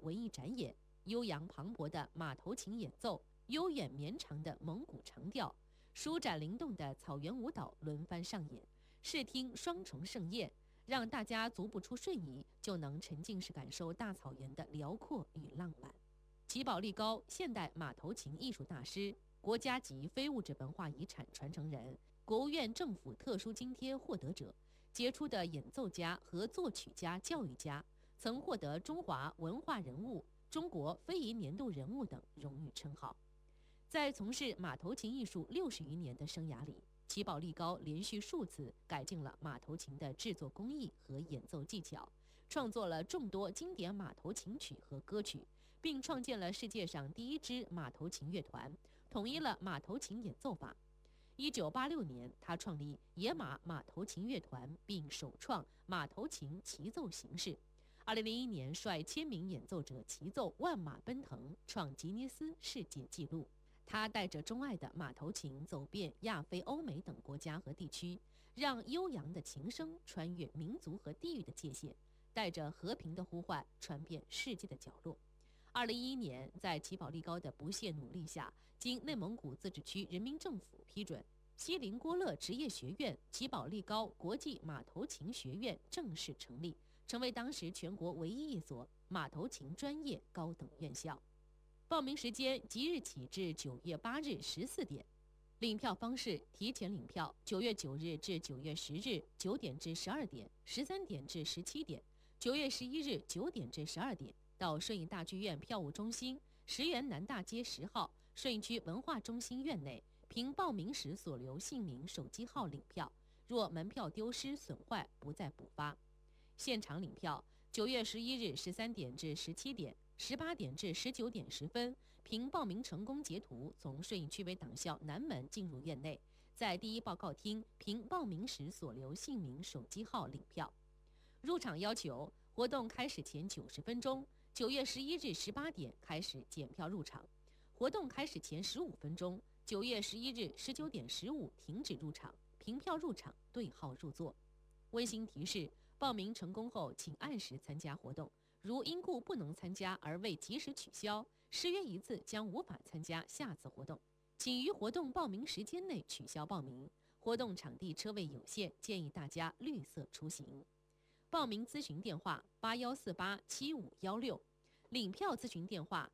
文艺展演，悠扬磅礴的马头琴演奏，悠远绵长的蒙古长调，舒展灵动的草原舞蹈轮番上演，视听双重盛宴，让大家足不出瞬移就能沉浸式感受大草原的辽阔与浪漫。齐宝力高，现代马头琴艺术大师，国家级非物质文化遗产传承人，国务院政府特殊津贴获得者，杰出的演奏家和作曲家、教育家，曾获得中华文化人物、中国非遗年度人物等荣誉称号。在从事马头琴艺术60余年的生涯里，齐宝力高连续数次改进了马头琴的制作工艺和演奏技巧，创作了众多经典马头琴曲和歌曲，并创建了世界上第一支马头琴乐团，统一了马头琴演奏法。1986年，他创立野马马头琴乐团，并首创马头琴齐奏形式。2001年，率1000名演奏者齐奏万马奔腾，创吉尼斯世界纪录。他带着钟爱的马头琴走遍亚非、欧美等国家和地区，让悠扬的琴声穿越民族和地域的界限，带着和平的呼唤传遍世界的角落。2011年，在齐宝力高的不懈努力下，经内蒙古自治区人民政府批准，锡林郭勒职业学院齐宝力高国际马头琴学院正式成立，成为当时全国唯一一所马头琴专业高等院校。报名时间即日起至9月8日14点，领票方式：提前领票9月9日至9月10日9点至12点，13点至17点，9月11日9点至12点，到顺义大剧院票务中心石原南大街10号顺义区文化中心院内，凭报名时所留姓名、手机号领票，若门票丢失损坏，不再补发。现场领票9月11日13点至17点，18点至19点10分，凭报名成功截图从顺义区委党校南门进入院内，在第一报告厅凭报名时所留姓名、手机号领票。入场要求：活动开始前90分钟，9月11日18点开始检票入场；活动开始前15分钟，9月11日19点15停止入场，凭票入场，对号入座。温馨提示：报名成功后，请按时参加活动。如因故不能参加而未及时取消，失约一次将无法参加下次活动。请于活动报名时间内取消报名。活动场地车位有限，建议大家绿色出行。报名咨询电话81487516，领票咨询电话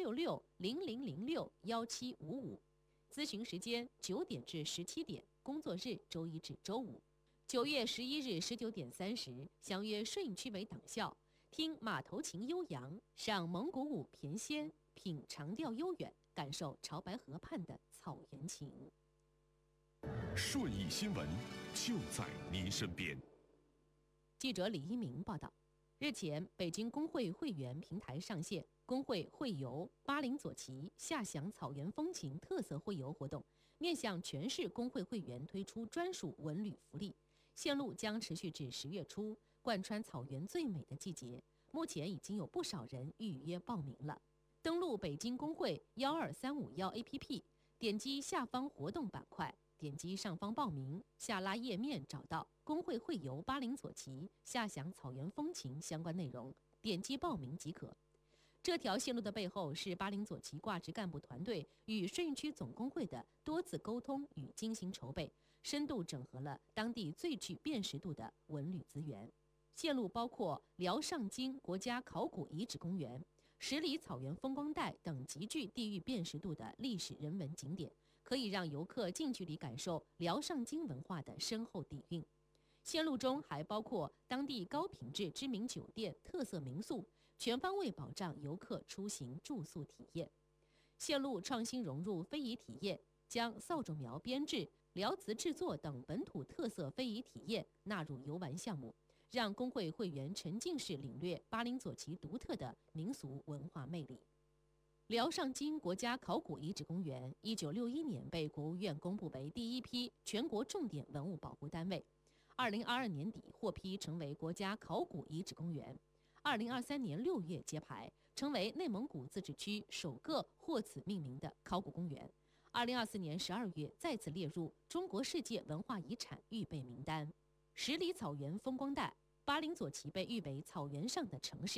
16600061755。咨询时间9点至17点，工作日周一至周五。9月11日19点30，相约顺义区委党校，听马头琴悠扬，赏蒙古舞翩跹，品长调悠远，感受潮白河畔的草原情。 顺义新闻就在您身边。 记者李一鸣报道，日前，北京工会会员平台上线工会会游巴林左旗下享草原风情特色会游活动，面向全市工会会员推出专属文旅福利，线路将持续至10月初，贯穿草原最美的季节。目前已经有不少人预约报名了。登录北京工会12351 APP， 点击下方活动板块，点击上方报名，下拉页面找到工会会游巴林左旗下享草原风情相关内容，点击报名即可。这条线路的背后是巴林左旗挂职干部团队与顺义区总工会的多次沟通与精心筹备，深度整合了当地最具辨识度的文旅资源。线路包括辽上京国家考古遗址公园、10里草原风光带等极具地域辨识度的历史人文景点，可以让游客近距离感受辽上京文化的深厚底蕴。线路中还包括当地高品质知名酒店、特色民宿，全方位保障游客出行住宿体验。线路创新融入非遗体验，将扫帚苗编制、辽瓷制作等本土特色非遗体验纳入游玩项目，让工会会员沉浸式领略巴林左旗独特的民俗文化魅力。辽上京国家考古遗址公园1961年被国务院公布为第一批全国重点文物保护单位，2022年底获批成为国家考古遗址公园，2023年6月揭牌，成为内蒙古自治区首个获此命名的考古公园。2024年12月再次列入中国世界文化遗产预备名单。10里草原风光带，巴林左旗被誉为草原上的城市。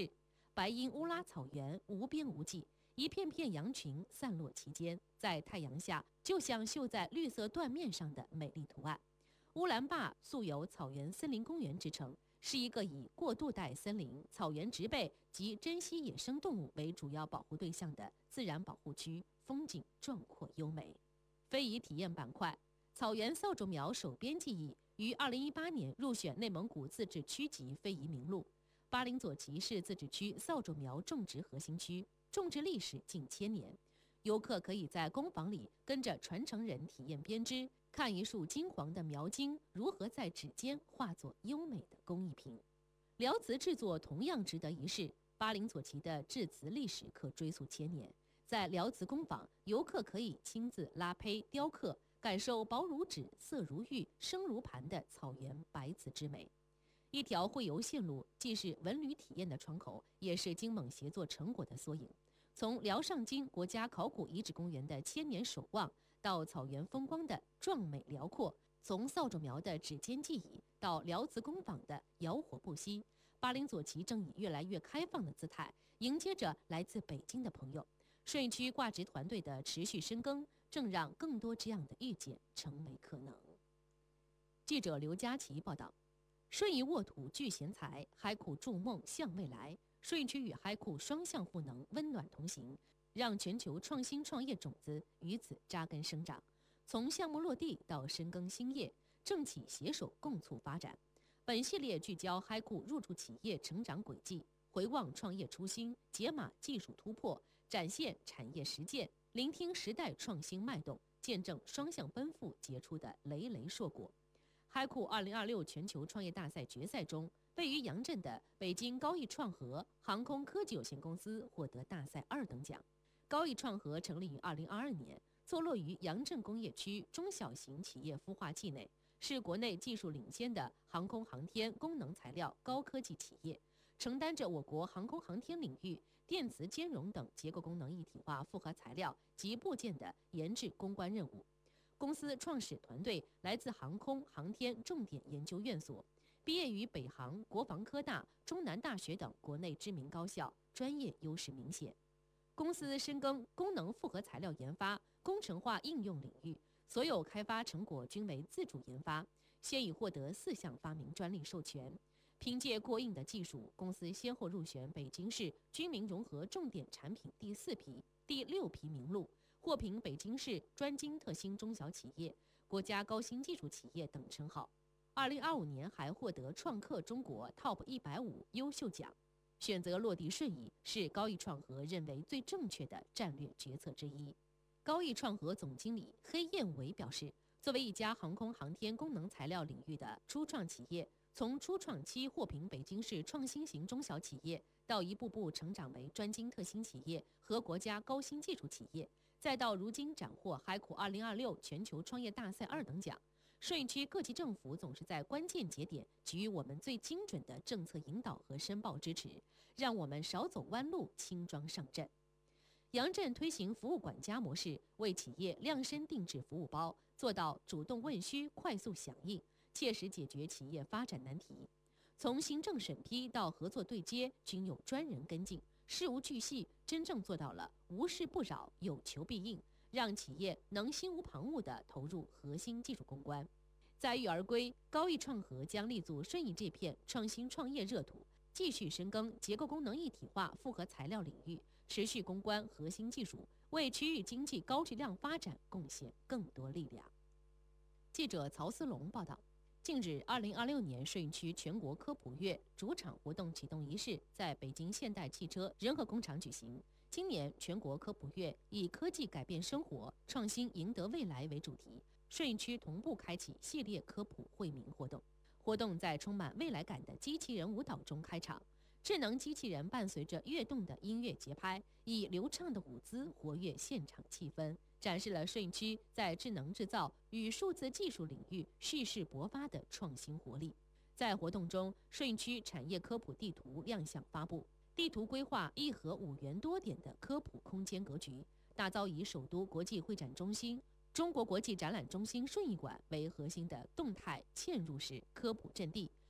白因乌拉草原无边无际，一片片羊群散落其间，在太阳下就像绣在绿色缎面上的美丽图案。乌兰巴素有草原森林公园之称，是一个以过渡带森林、草原植被及珍稀野生动物为主要保护对象的自然保护区，风景壮阔优美。非遗体验板块，草原扫帚苗手编技艺于2018年入选内蒙古自治区级非遗名录。巴林左旗是自治区扫帚苗种植核心区，种植历史近千年。游客可以在工坊里跟着传承人体验编织，看一束金黄的苗茎如何在指尖化作优美的工艺品。辽瓷制作同样值得一试，巴林左旗的制瓷历史可追溯千年。在辽瓷工坊，游客可以亲自拉胚、雕刻，感受薄如纸、色如玉、声如盘的草原白瓷之美。一条会游线路既是文旅体验的窗口，也是京蒙协作成果的缩影。从辽上京国家考古遗址公园的千年守望，到草原风光的壮美辽阔，从扫帚苗的指尖技艺到辽瓷工坊的摇火不息，巴林左旗正以越来越开放的姿态迎接着来自北京的朋友。顺义区挂职团队的持续深耕，正让更多这样的遇见成为可能。记者刘佳琪报道。顺义沃土聚贤才，嗨库筑梦向未来。顺义区与嗨库双向赋能，温暖同行，让全球创新创业种子于此扎根生长。从项目落地到深耕兴业，政企携手共促发展。本系列聚焦嗨库入驻企业成长轨迹，回望创业初心，解码技术突破，展现产业实践，聆听时代创新脉动，见证双向奔赴结出的累累硕果。嗨库2026全球创业大赛决赛中，位于杨震的北京高毅创合航空科技有限公司获得大赛2等奖。高毅创合成立于2022年，坐落于杨震工业区中小型企业孵化器内，是国内技术领先的航空航天功能材料高科技企业，承担着我国航空航天领域电磁兼容等结构功能一体化复合材料及部件的研制攻关任务。公司创始团队来自航空航天重点研究院所，毕业于北航、国防科大、中南大学等国内知名高校，专业优势明显。公司深耕功能复合材料研发、工程化应用领域，所有开发成果均为自主研发，现已获得4项发明专利授权。凭借过硬的技术，公司先后入选北京市军民融合重点产品第4批、第6批名录，获评北京市专精特新中小企业、国家高新技术企业等称号。2025年还获得创客中国 TOP 150优秀奖。选择落地顺义是高毅创合认为最正确的战略决策之一。高毅创合总经理黑燕伟表示，作为一家航空航天功能材料领域的初创企业，从初创期获评北京市创新型中小企业，到一步步成长为专精特新企业和国家高新技术企业，再到如今斩获嗨库2026全球创业大赛2等奖，顺义区各级政府总是在关键节点给予我们最精准的政策引导和申报支持，让我们少走弯路，轻装上阵。杨震推行服务管家模式，为企业量身定制服务包，做到主动问需、快速响应，切实解决企业发展难题。从行政审批到合作对接，均有专人跟进，事无巨细，真正做到了无事不扰、有求必应，让企业能心无旁骛地投入核心技术攻关。载誉而归，高毅创合将立足顺义这片创新创业热土，继续深耕结构功能一体化复合材料领域，持续攻关核心技术，为区域经济高质量发展贡献更多力量。记者曹思龙报道。近日，2026年顺义区全国科普月主场活动启动仪式在北京现代汽车仁和工厂举行。今年全国科普月以科技改变生活，创新赢得未来为主题，顺义区同步开启系列科普惠民活动。活动在充满未来感的机器人舞蹈中开场，智能机器人伴随着跃动的音乐节拍，以流畅的舞姿活跃现场气氛，展示了顺义区在智能制造与数字技术领域蓄势勃发的创新活力。在活动中，顺义区产业科普地图亮相发布，地图规划1核5元多点的科普空间格局，打造以首都国际会展中心、中国国际展览中心顺义馆为核心的动态嵌入式科普阵地，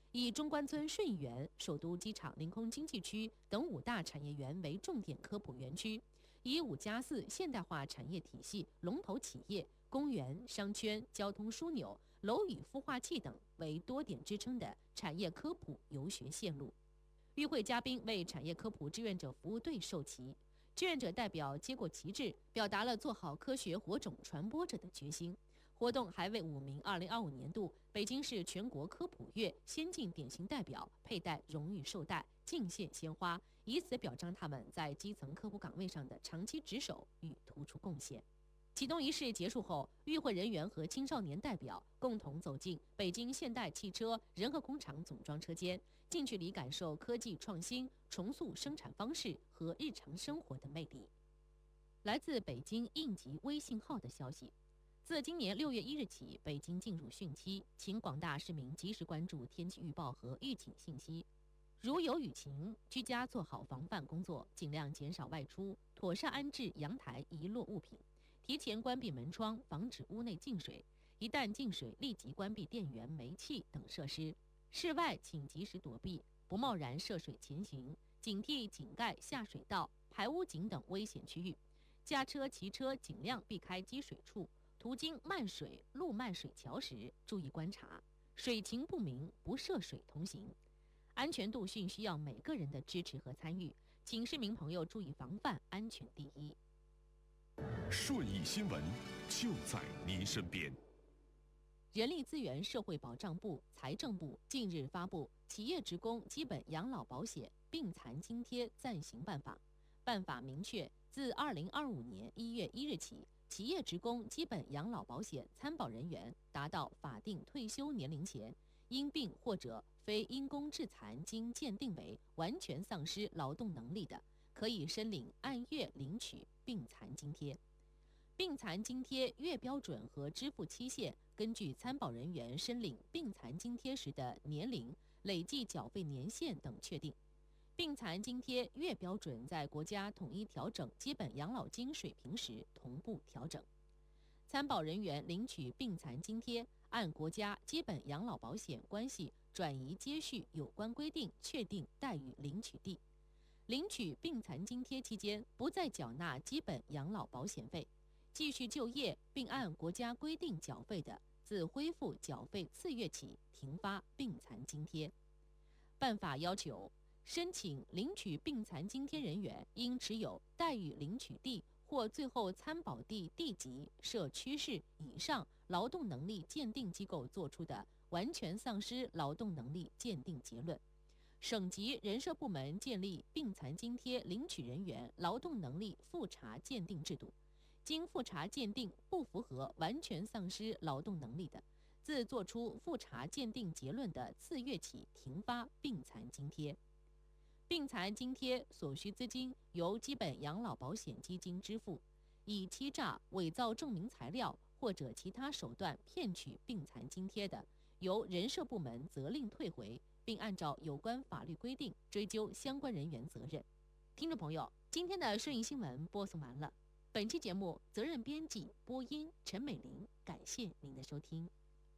以中关村顺义园、首都机场临空经济区等5大产业园为重点科普园区，以5+4现代化产业体系龙头企业、公园、商圈、交通枢纽、楼宇孵化器等为多点支撑的产业科普游学线路。与会嘉宾为产业科普志愿者服务队授旗，志愿者代表接过旗帜，表达了做好科学火种传播者的决心。活动还为5名2025年度北京市全国科普月先进典型代表佩戴荣誉绶带、敬献鲜花，以此表彰他们在基层科普岗位上的长期值守与突出贡献。启动仪式结束后，与会人员和青少年代表共同走进北京现代汽车仁和工厂总装车间，近距离感受科技创新重塑生产方式和日常生活的魅力。来自北京应急微信号的消息，自今年6月1日起，北京进入汛期，请广大市民及时关注天气预报和预警信息。如有雨情，居家做好防范工作，尽量减少外出，妥善安置阳台遗落物品，提前关闭门窗，防止屋内进水。一旦进水，立即关闭电源、煤气等设施。室外请及时躲避，不贸然涉水前行，警惕井盖、下水道、排污井等危险区域。驾车、骑车尽量避开积水处。途经漫水、路漫水桥时，注意观察，水情不明不涉水同行。安全度训需要每个人的支持和参与，请市民朋友注意防范，安全第一。 顺义新闻就在您身边。 人力资源社会保障部、财政部近日发布《企业职工基本养老保险病残津贴暂行办法》。办法明确，自2025年1月1日起，企业职工基本养老保险参保人员达到法定退休年龄前，因病或者非因公致残经鉴定为完全丧失劳动能力的，可以申领按月领取病残津贴。病残津贴月标准和支付期限根据参保人员申领病残津贴时的年龄、累计缴费年限等确定。病残津贴月标准在国家统一调整基本养老金水平时同步调整。参保人员领取病残津贴，按国家基本养老保险关系转移接续有关规定确定待遇领取地。领取病残津贴期间不再缴纳基本养老保险费，继续就业并按国家规定缴费的，自恢复缴费次月起停发病残津贴。办法要求，申请领取病残津贴人员应持有待遇领取地或最后参保地地级设区市以上劳动能力鉴定机构作出的完全丧失劳动能力鉴定结论。省级人社部门建立病残津贴领取人员劳动能力复查鉴定制度，经复查鉴定不符合完全丧失劳动能力的，自作出复查鉴定结论的次月起停发病残津贴。病残津贴所需资金由基本养老保险基金支付，以欺诈、伪造证明材料或者其他手段骗取病残津贴的，由人社部门责令退回，并按照有关法律规定追究相关人员责任。听众朋友，今天的顺义新闻播送完了。本期节目责任编辑播音陈美玲，感谢您的收听。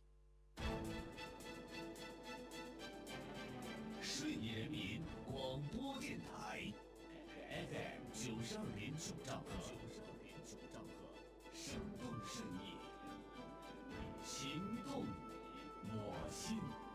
顺义人民广播电台 FM 92.9兆赫。